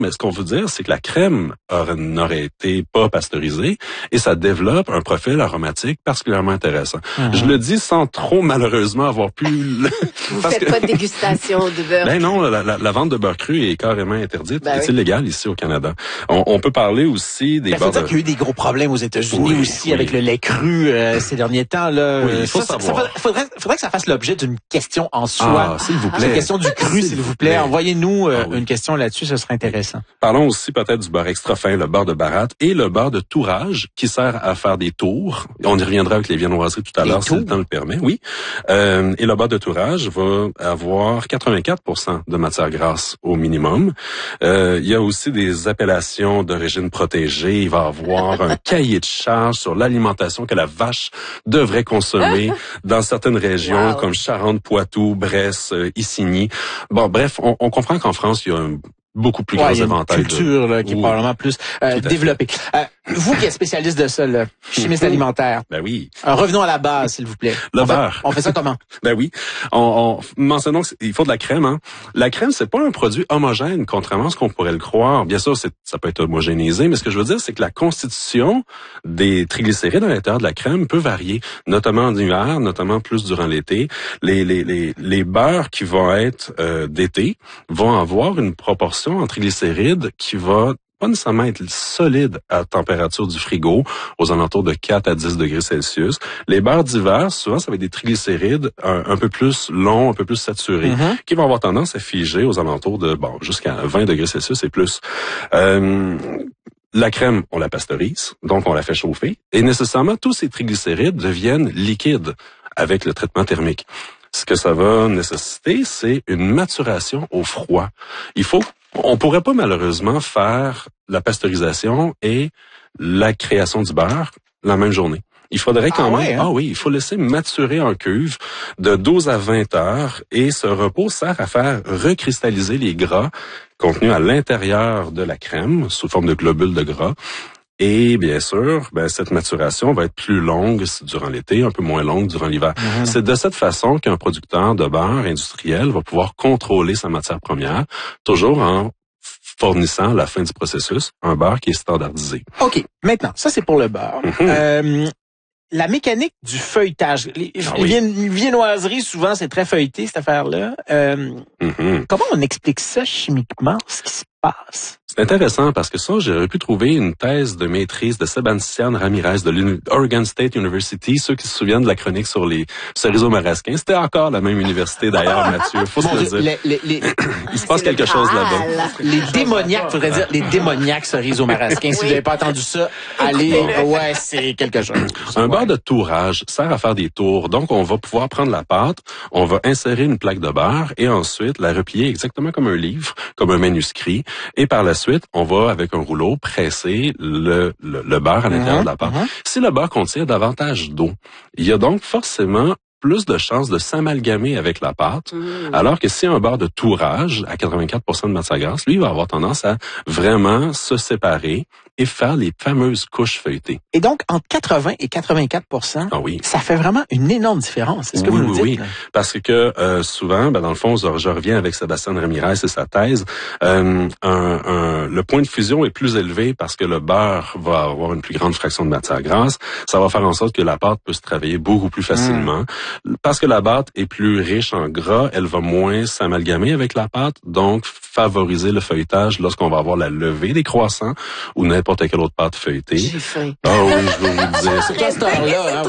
mais ce qu'on veut dire, c'est que la crème n'aurait été pas pasteurisée et ça développe un profil aromatique particulièrement intéressant. Je le dis sans trop, malheureusement, avoir pu... Vous faites pas de dégustation de beurre? Ben non, la vente de beurre cru est carrément interdite. C'est illégal ici au Canada. On peut parler aussi des beurres... qu'il y a eu des gros problèmes aux États-Unis aussi avec le lait cru ces derniers temps. Là. Oui, il faut savoir. Faudrait que ça fasse l'objet d'une question en soi. S'il vous plaît. La question du cru, s'il vous plaît. Envoyez-nous une question là-dessus, ce serait intéressant. Parlons aussi peut-être du beurre extra fin, le beurre de baratte et le beurre de tourage qui sert à faire des tours. On y reviendra avec les viennoiseries tout à l'heure si le temps le permet. Oui. Et le beurre de tourage va avoir 84% de matière grasse au minimum. Il y a aussi des appellations d'origine protégée. Il va avoir un cahier de charge sur l'alimentation que la vache devrait consommer dans certaines régions comme Charente, Poitou, Bresse, Isigny. Bon, bref, on comprend qu'en France, il y a beaucoup plus grand éventail de culture là, qui est probablement plus développée. Vous qui êtes spécialiste de ça, là, chimiste alimentaire. Ben oui. Revenons à la base, s'il vous plaît. Le beurre. On fait ça comment? Ben oui. Mentionnons qu'il faut de la crème. Hein. La crème, c'est pas un produit homogène, contrairement à ce qu'on pourrait le croire. Bien sûr, ça peut être homogénéisé, mais ce que je veux dire, c'est que la constitution des triglycérides à l'intérieur de la crème peut varier, notamment en hiver, notamment plus durant l'été. Les beurres qui vont être d'été vont avoir une proportion en triglycérides qui va pas nécessairement être solide à température du frigo, aux alentours de 4 à 10 degrés Celsius. Les beurres d'hiver, souvent, ça va être des triglycérides un peu plus longs, un peu plus saturés, qui vont avoir tendance à figer aux alentours de, jusqu'à 20 degrés Celsius et plus. La crème, on la pasteurise, donc on la fait chauffer, et nécessairement, tous ces triglycérides deviennent liquides avec le traitement thermique. Ce que ça va nécessiter, c'est une maturation au froid. On pourrait pas malheureusement faire la pasteurisation et la création du beurre la même journée. Il faudrait quand même... il faut laisser maturer en cuve de 12 à 20 heures et ce repos sert à faire recristalliser les gras contenus à l'intérieur de la crème sous forme de globules de gras. Et bien sûr, cette maturation va être plus longue durant l'été, un peu moins longue durant l'hiver. C'est de cette façon qu'un producteur de beurre industriel va pouvoir contrôler sa matière première, toujours en fournissant à la fin du processus un beurre qui est standardisé. OK. Maintenant, ça c'est pour le beurre. La mécanique du feuilletage. Les viennoiseries, souvent, c'est très feuilleté, cette affaire-là. Comment on explique ça chimiquement, ce qui se passe? C'est intéressant parce que ça, j'aurais pu trouver une thèse de maîtrise de Sébastien Ramirez de l'Oregon State University. Ceux qui se souviennent de la chronique sur les ceriseaux marasquins, c'était encore la même université d'ailleurs, Mathieu. Faut se le dire. Il se passe quelque chose là-bas. Les démoniaques, faudrait dire les démoniaques ceriseaux marasquins. Si vous n'avez pas entendu ça, allez, c'est quelque chose. Un beurre de tourage sert à faire des tours. Donc, on va pouvoir prendre la pâte, on va insérer une plaque de beurre et ensuite la replier exactement comme un livre, comme un manuscrit. Et par la suite, on va, avec un rouleau, presser le beurre à l'intérieur de la pâte. Si le beurre contient davantage d'eau, il y a donc forcément plus de chances de s'amalgamer avec la pâte, alors que si un beurre de tourage à 84% de matière grasse, lui, il va avoir tendance à vraiment se séparer et faire les fameuses couches feuilletées. Et donc, entre 80 et 84%, ça fait vraiment une énorme différence. C'est ce que vous nous dites? Oui, parce que souvent, dans le fond, je reviens avec Sébastien Ramirez et sa thèse, le point de fusion est plus élevé parce que le beurre va avoir une plus grande fraction de matière grasse. Ça va faire en sorte que la pâte peut se travailler beaucoup plus facilement. Parce que la pâte est plus riche en gras, elle va moins s'amalgamer avec la pâte, donc favoriser le feuilletage lorsqu'on va avoir la levée des croissants ou n'importe quelle autre pâte feuilletée. J'ai faim. Ah oui, je veux vous dire. C'est à cette heure-là,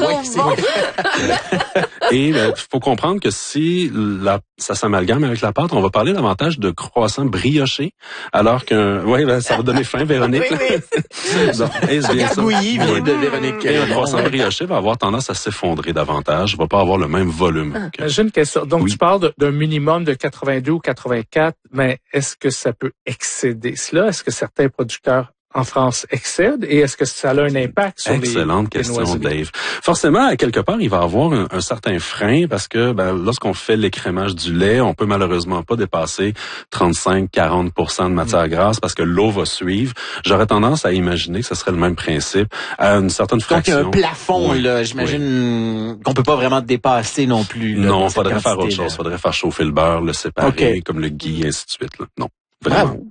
Et il faut comprendre que si ça s'amalgame avec la pâte, on va parler davantage de croissants briochés, alors ça va donner faim, Véronique. Gargouillis vient de Véronique. Et un croissant brioché va avoir tendance à s'effondrer davantage, va pas avoir le même volume. J'ai une question. Donc, tu parles d'un minimum de 82 ou 84, mais est-ce que ça peut excéder cela? Est-ce que certains producteurs en France excèdent et est-ce que ça a un impact sur Excellente question, Dave. Forcément, à quelque part, il va avoir un certain frein parce que lorsqu'on fait l'écrémage du lait, on peut malheureusement pas dépasser 35-40% de matière grasse parce que l'eau va suivre. J'aurais tendance à imaginer que ce serait le même principe à une certaine fraction. Donc, il y a un plafond, là. J'imagine qu'on peut pas vraiment dépasser non plus. Là, non, faudrait faire autre chose. Faudrait faire chauffer le beurre, le séparer, comme le ghee, et ainsi de suite. Là. Non. Vraiment. Bravo.